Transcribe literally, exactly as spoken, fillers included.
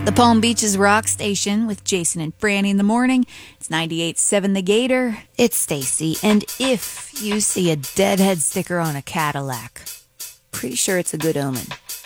The Palm Beaches Rock Station with Jason and Franny in the morning. It's ninety-eight point seven The Gator. It's Stacy, and if you see a Deadhead sticker on a Cadillac, pretty sure it's a good omen.